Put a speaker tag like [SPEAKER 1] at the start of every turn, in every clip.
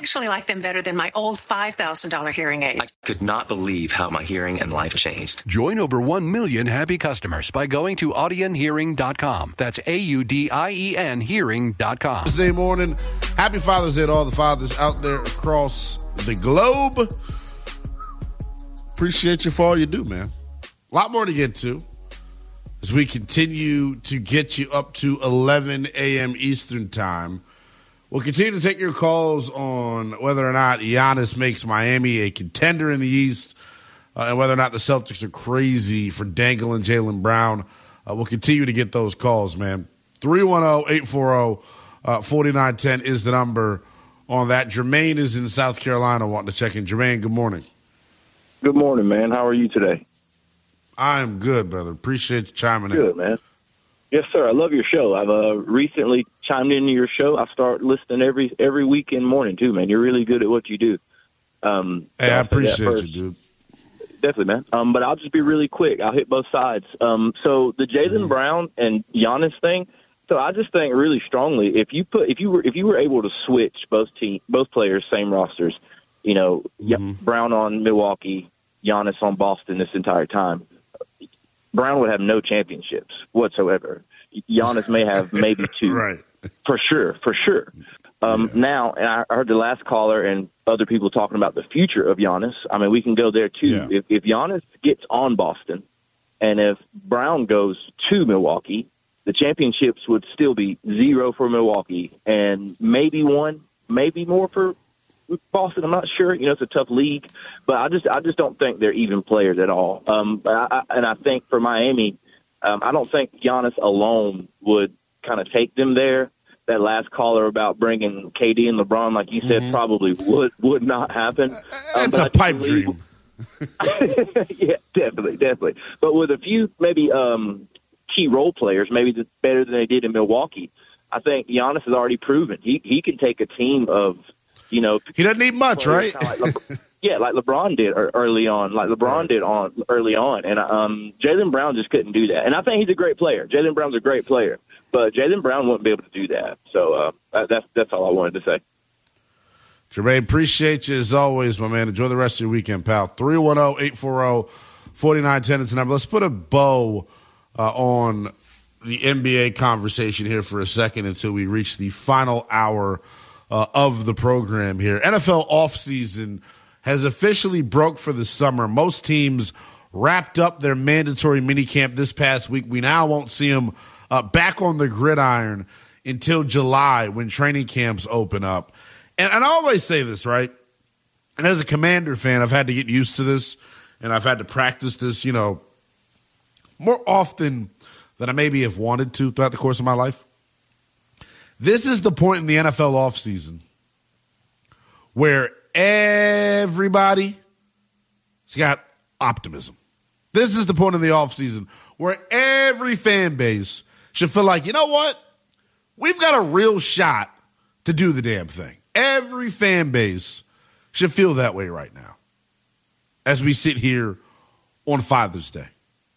[SPEAKER 1] actually like them better than my old $5,000 hearing aids.
[SPEAKER 2] I could not believe how my hearing and life changed.
[SPEAKER 3] Join over 1 million happy customers by going to AudienHearing.com. That's AUDIEN Hearing.com.
[SPEAKER 4] Thursday morning. Happy Father's Day to all the fathers out there across the globe. Appreciate you for all you do, man. A lot more to get to as we continue to get you up to 11 a.m. Eastern time. We'll continue to take your calls on whether or not Giannis makes Miami a contender in the East and whether or not the Celtics are crazy for dangling Jaylen Brown. We'll continue to get those calls, man. 310-840-4910 is the number on that. Jermaine is in South Carolina wanting to check in. Jermaine, good morning.
[SPEAKER 5] Good morning, man. How are you today?
[SPEAKER 4] I'm good, brother. Appreciate you chiming in.
[SPEAKER 5] Good, man. Yes, sir. I love your show. I've recently chimed into your show. I start listening every weekend morning, too, man. You're really good at what you do.
[SPEAKER 4] Hey, I appreciate you, dude.
[SPEAKER 5] Definitely, man. But I'll just be really quick. I'll hit both sides. So the Jaylen Brown and Giannis thing. So I just think really strongly if you were able to switch both players, same rosters, Brown on Milwaukee, Giannis on Boston this entire time, Brown would have no championships whatsoever. Giannis may have maybe two,
[SPEAKER 4] right? For
[SPEAKER 5] sure. Now, and I heard the last caller and other people talking about the future of Giannis. I mean, we can go there too.
[SPEAKER 4] Yeah.
[SPEAKER 5] If Giannis gets on Boston, and if Brown goes to Milwaukee, the championships would still be 0 for Milwaukee, and maybe 1, maybe more for Boston. I'm not sure. It's a tough league, but I just don't think they're even players at all. And I think for Miami, I don't think Giannis alone would kind of take them there. That last caller about bringing KD and LeBron, like you said, probably would not happen.
[SPEAKER 4] It's a pipe dream.
[SPEAKER 5] Yeah, definitely. But with a few maybe key role players, maybe better than they did in Milwaukee, I think Giannis has already proven he can take a team of. He
[SPEAKER 4] doesn't need much, right?
[SPEAKER 5] Like LeBron did early on, and Jaylen Brown just couldn't do that. And I think he's a great player. Jaylen Brown's a great player, but Jaylen Brown wouldn't be able to do that. So that's all I wanted to say.
[SPEAKER 4] Jermaine, appreciate you as always, my man. Enjoy the rest of your weekend, pal. 310-840-4910 is the number. Let's put a bow on the NBA conversation here for a second until we reach the final hour of the program here. NFL offseason has officially broke for the summer. Most teams wrapped up their mandatory minicamp this past week. We now won't see them back on the gridiron until July when training camps open up. And I always say this, right? And as a Commander fan, I've had to get used to this, and I've had to practice this, more often than I maybe have wanted to throughout the course of my life. This is the point in the NFL offseason where everybody's got optimism. This is the point in the offseason where every fan base should feel like, you know what? We've got a real shot to do the damn thing. Every fan base should feel that way right now as we sit here on Father's Day.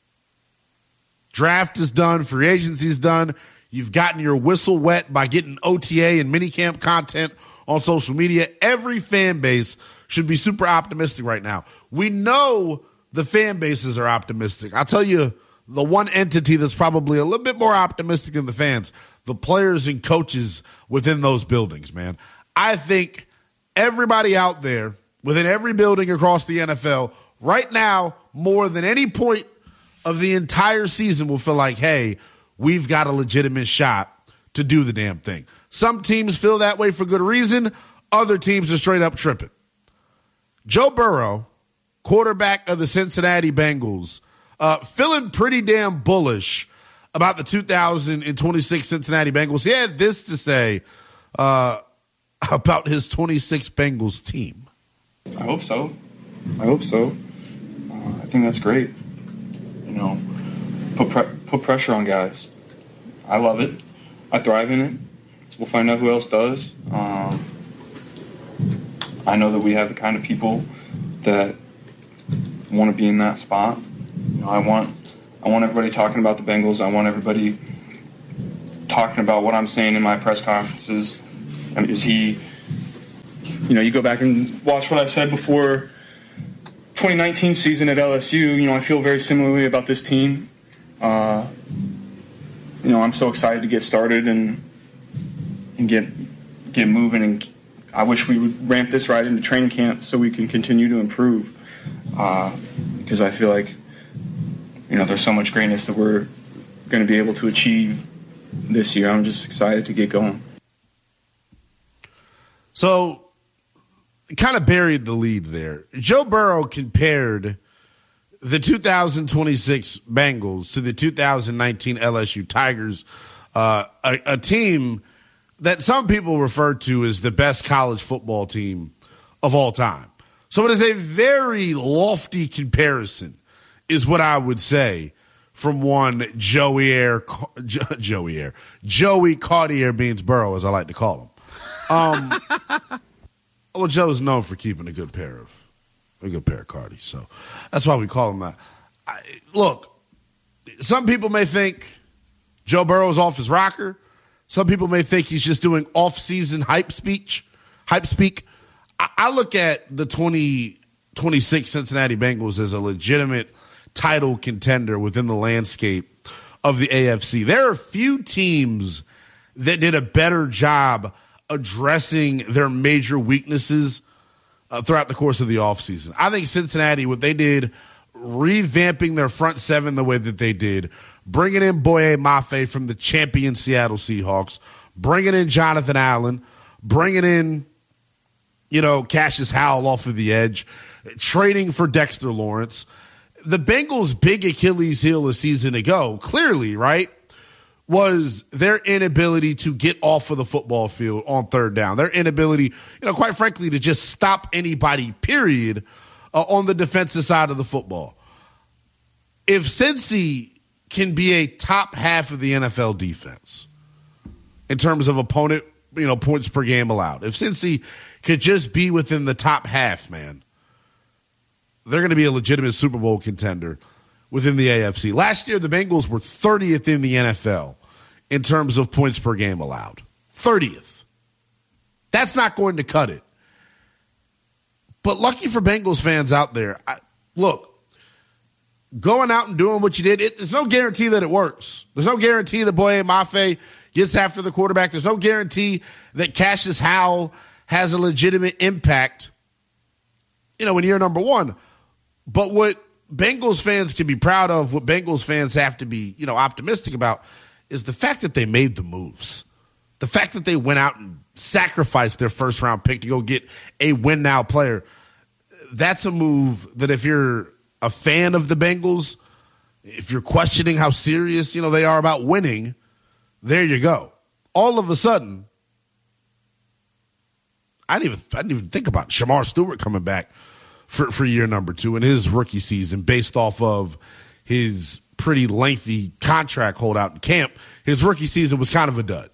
[SPEAKER 4] Draft is done. Free agency is done. You've gotten your whistle wet by getting OTA and minicamp content on social media. Every fan base should be super optimistic right now. We know the fan bases are optimistic. I'll tell you the one entity that's probably a little bit more optimistic than the fans, the players and coaches within those buildings, man. I think everybody out there within every building across the NFL right now, more than any point of the entire season, will feel like, hey, we've got a legitimate shot to do the damn thing. Some teams feel that way for good reason. Other teams are straight up tripping. Joe Burrow, quarterback of the Cincinnati Bengals, feeling pretty damn bullish about the 2026 Cincinnati Bengals. He had this to say about his 26 Bengals team.
[SPEAKER 6] I hope so. I think that's great. Put pressure on guys. I love it. I thrive in it. We'll find out who else does. I know that we have the kind of people that want to be in that spot. I want everybody talking about the Bengals. I want everybody talking about what I'm saying in my press conferences. Is he You go back and watch what I said before 2019 season at LSU. I feel very similarly about this team. I'm so excited to get started and get moving, and I wish we would ramp this right into training camp so we can continue to improve, because I feel like there's so much greatness that we're going to be able to achieve this year. I'm just excited to get going.
[SPEAKER 4] So, kind of buried the lead there. Joe Burrow compared the 2026 Bengals to the 2019 LSU Tigers, a team that some people refer to as the best college football team of all time. So it is a very lofty comparison, is what I would say, from one Joey Cartier Beans Burrow, as I like to call him. Well, Joe's known for keeping a good pair of Cardis, so that's why we call him that. Look, some people may think Joe Burrow's off his rocker. Some people may think he's just doing off-season hype speak. I look at the 2026 Cincinnati Bengals as a legitimate title contender within the landscape of the AFC. There are few teams that did a better job addressing their major weaknesses throughout the course of the offseason. I think Cincinnati, what they did, revamping their front seven the way that they did, bringing in Boye Mafe from the champion Seattle Seahawks, bringing in Jonathan Allen, bringing in, Cassius Howell off of the edge, trading for Dexter Lawrence. The Bengals' big Achilles heel a season ago, clearly, right, was their inability to get off of the football field on third down. Their inability, quite frankly, to just stop anybody, period, on the defensive side of the football. If Cincy can be a top half of the NFL defense in terms of opponent, points per game allowed, if Cincy could just be within the top half, man, they're going to be a legitimate Super Bowl contender within the AFC. Last year, the Bengals were 30th in the NFL in terms of points per game allowed. 30th. That's not going to cut it. But lucky for Bengals fans out there, look, going out and doing what you did, there's no guarantee that it works. There's no guarantee that Boye Mafe gets after the quarterback. There's no guarantee that Cassius Howell has a legitimate impact, in year number one. But what Bengals fans can be proud of, what Bengals fans have to be, optimistic about, is the fact that they made the moves. The fact that they went out and sacrificed their first-round pick to go get a win-now player. That's a move that if you're a fan of the Bengals, if you're questioning how serious, they are about winning, there you go. All of a sudden, I didn't even think about Shamar Stewart coming back for year number 2 in his rookie season based off of his pretty lengthy contract holdout in camp. His rookie season was kind of a dud.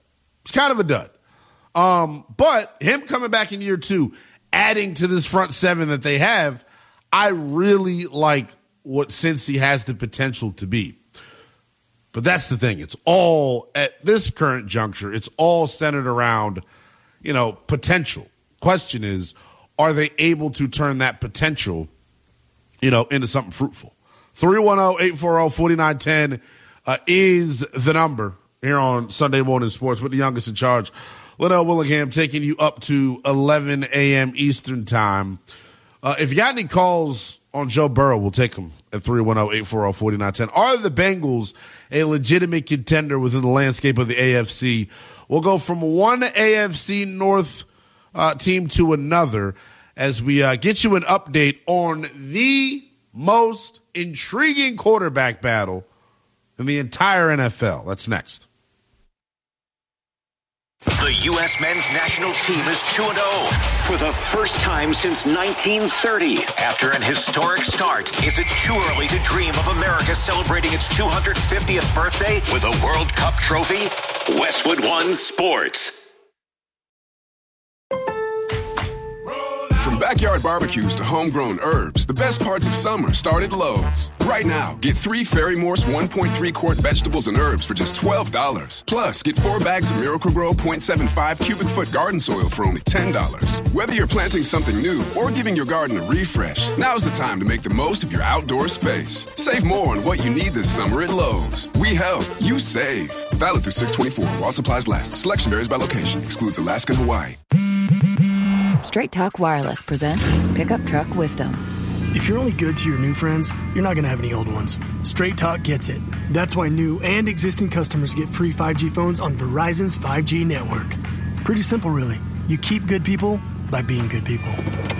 [SPEAKER 4] But him coming back in year 2, adding to this front seven that they have, I really like what Cincy has the potential to be. But that's the thing. It's all, at this current juncture, it's all centered around, potential. Question is, are they able to turn that potential, into something fruitful? 310-840-4910 is the number here on Sunday Morning Sports with the youngest in charge, Linnell Willingham, taking you up to 11 a.m. Eastern time. If you got any calls on Joe Burrow, we'll take them at 310-840-4910. Are the Bengals a legitimate contender within the landscape of the AFC? We'll go from one AFC North team to another as we get you an update on the most intriguing quarterback battle in the entire NFL. That's next.
[SPEAKER 7] The U.S. men's national team is 2-0 for the first time since 1930. After an historic start, is it too early to dream of America celebrating its 250th birthday with a World Cup trophy? Westwood One Sports.
[SPEAKER 8] For From backyard barbecues to homegrown herbs, the best parts of summer start at Lowe's. Right now, get 3 Ferry Morse 1.3-quart vegetables and herbs for just $12. Plus, get 4 bags of Miracle-Gro 0.75 cubic foot garden soil for only $10. Whether you're planting something new or giving your garden a refresh, now's the time to make the most of your outdoor space. Save more on what you need this summer at Lowe's. We help, you save. Valid through 6/24 while supplies last. Selection varies by location. Excludes Alaska and Hawaii.
[SPEAKER 9] Straight Talk Wireless presents Pickup Truck Wisdom.
[SPEAKER 10] If you're only good to your new friends, you're not going to have any old ones. Straight Talk gets it. That's why new and existing customers get free 5G phones on Verizon's 5G network. Pretty simple, really. You keep good people by being good people.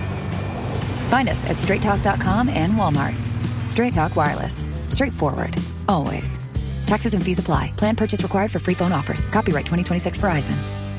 [SPEAKER 9] Find us at straighttalk.com and Walmart. Straight Talk Wireless. Straightforward. Always. Taxes and fees apply. Plan purchase required for free phone offers. Copyright 2026 Verizon.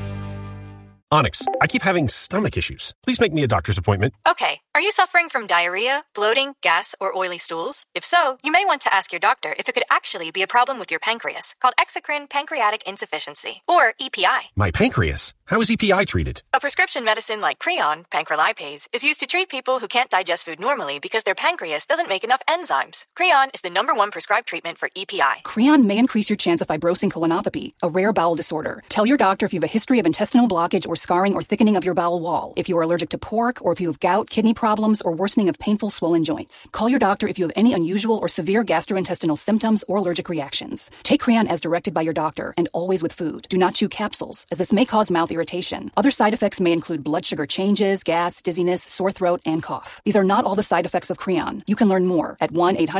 [SPEAKER 11] Onyx, I keep having stomach issues. Please make me a doctor's appointment.
[SPEAKER 12] Okay. Are you suffering from diarrhea, bloating, gas, or oily stools? If so, you may want to ask your doctor if it could actually be a problem with your pancreas, called exocrine pancreatic insufficiency, or EPI.
[SPEAKER 11] My pancreas? How is EPI treated?
[SPEAKER 12] A prescription medicine like Creon, pancrelipase, is used to treat people who can't digest food normally because their pancreas doesn't make enough enzymes. Creon is the #1 prescribed treatment for EPI.
[SPEAKER 13] Creon may increase your chance of fibrosing colonopathy, a rare bowel disorder. Tell your doctor if you have a history of intestinal blockage or scarring or thickening of your bowel wall, if you are allergic to pork, or if you have gout, kidney problems, or worsening of painful swollen joints. Call your doctor if you have any unusual or severe gastrointestinal symptoms or allergic reactions. Take Creon as directed by your doctor and always with food. Do not chew capsules, as this may cause mouth irritation. Other side effects may include blood sugar changes, gas, dizziness, sore throat, and cough. These are not all the side effects of Creon. You can learn more at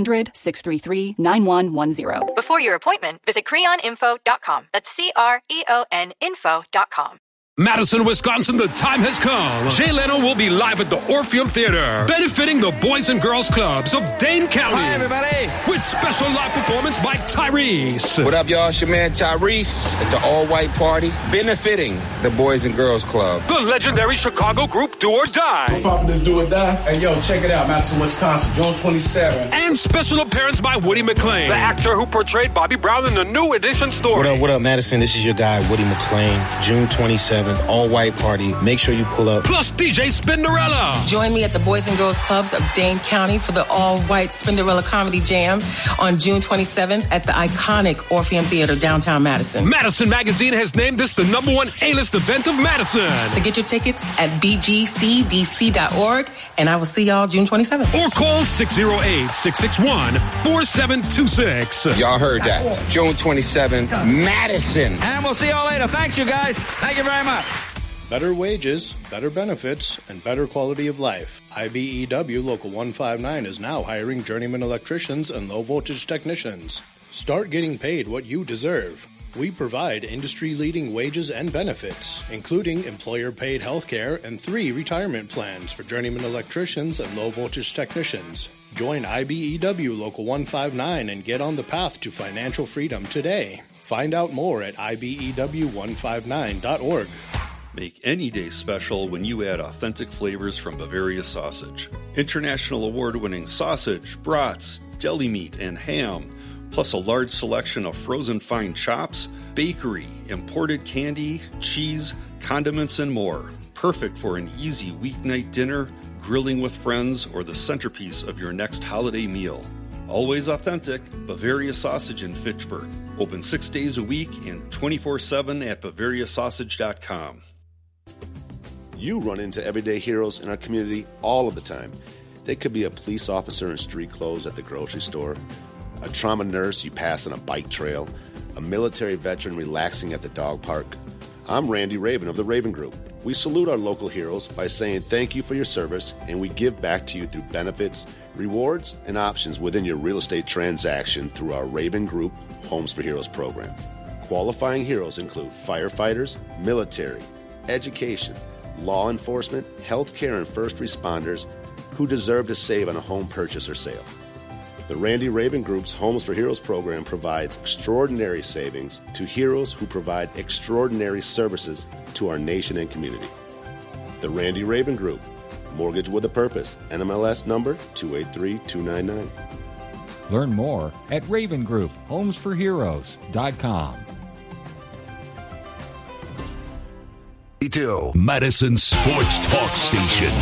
[SPEAKER 13] 1-800-633-9110.
[SPEAKER 12] Before your appointment, visit creoninfo.com. That's CREON info.com.
[SPEAKER 14] Madison, Wisconsin, the time has come. Jay Leno will be live at the Orpheum Theater, benefiting the Boys and Girls Clubs of Dane County.
[SPEAKER 15] Hi, everybody.
[SPEAKER 14] With special live performance by Tyrese.
[SPEAKER 15] What up, y'all? It's your man, Tyrese. It's an all-white party benefiting the Boys and Girls Club.
[SPEAKER 14] The legendary Chicago group Do or Die.
[SPEAKER 16] What's poppin' this Do or Die? Hey, yo, check it out. Madison, Wisconsin, June 27th.
[SPEAKER 14] And special appearance by Woody McClain, the actor who portrayed Bobby Brown in the New Edition story.
[SPEAKER 17] What up, Madison? This is your guy, Woody McClain. June 27th. All-white party. Make sure you pull up.
[SPEAKER 14] Plus DJ Spinderella.
[SPEAKER 18] Join me at the Boys and Girls Clubs of Dane County for the all-white Spinderella Comedy Jam on June 27th at the iconic Orpheum Theater, downtown Madison.
[SPEAKER 14] Madison Magazine has named this the #1 A-list event of Madison.
[SPEAKER 18] To get your tickets at bgcdc.org, and I will see y'all June 27th.
[SPEAKER 14] Or call 608-661-4726.
[SPEAKER 15] Y'all heard that. June 27th, Madison.
[SPEAKER 19] And we'll see y'all later. Thanks, you guys. Thank you very much.
[SPEAKER 20] Better wages, better benefits, and better quality of life. IBEW Local 159 is now hiring journeyman electricians and low-voltage technicians. Start getting paid what you deserve. We provide industry-leading wages and benefits, including employer-paid health care and 3 retirement plans for journeyman electricians and low-voltage technicians. Join IBEW Local 159 and get on the path to financial freedom today. Find out more at IBEW159.org.
[SPEAKER 21] Make any day special when you add authentic flavors from Bavaria Sausage. International award-winning sausage, brats, deli meat, and ham, plus a large selection of frozen fine chops, bakery, imported candy, cheese, condiments, and more. Perfect for an easy weeknight dinner, grilling with friends, or the centerpiece of your next holiday meal. Always authentic, Bavaria Sausage in Fitchburg. Open 6 days a week and 24/7 at BavariaSausage.com.
[SPEAKER 22] You run into everyday heroes in our community all of the time. They could be a police officer in street clothes at the grocery store, a trauma nurse you pass on a bike trail, a military veteran relaxing at the dog park. I'm Randy Raven of the Raven Group. We salute our local heroes by saying thank you for your service, and we give back to you through benefits, rewards, and options within your real estate transaction through our Raven Group Homes for Heroes program. Qualifying heroes include firefighters, military, education, law enforcement, healthcare, and first responders who deserve to save on a home purchase or sale. The Randy Raven Group's Homes for Heroes program provides extraordinary savings to heroes who provide extraordinary services to our nation and community. The Randy Raven Group, mortgage with a purpose, NMLS number 283299.
[SPEAKER 23] Learn more at RavenGroupHomesForHeroes.com.
[SPEAKER 24] Madison Sports Talk Station,